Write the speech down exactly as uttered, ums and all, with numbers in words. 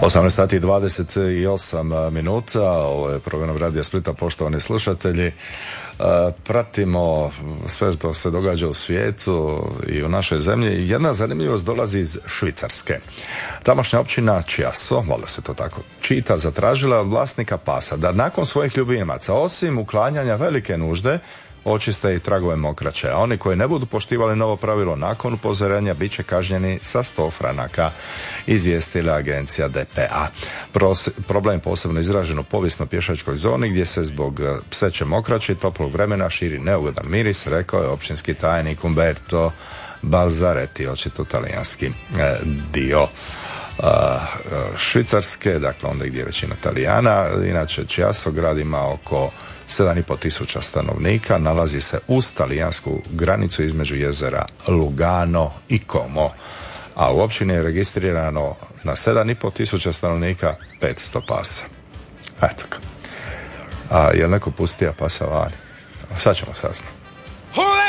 osamnaest sati i dvadeset osam minuta, ovo je program Radija Splita, poštovani slušatelji. Pratimo sve što se događa u svijetu i u našoj zemlji. Jedna zanimljivost dolazi iz Švicarske. Tamošnja općina Chiasso, valjda se to tako čita, zatražila od vlasnika pasa da nakon svojih ljubimaca, osim uklanjanja velike nužde, očiste i tragove mokraće, a oni koji ne budu poštivali novo pravilo nakon upozorenja bit će kažnjeni sa sto franaka, izvijestila agencija D P A. Pros, problem je posebno izražen u povijesno pješačkoj zoni gdje se zbog pseće mokraće i toplog vremena širi neugodan miris, rekao je općinski tajnik Umberto Balzaretti, očito talijanski eh, dio Uh, Švicarske, dakle onda gdje je većina Talijana. Inače Chiasso grad ima oko sedam i pol tisuća stanovnika, nalazi se uz talijansku granicu između jezera Lugano i Como, a u općini je registrirano na sedam i pol tisuća stanovnika petsto pasa. Eto ga. A je li neko pustio pasa vani? Sad ćemo saznati.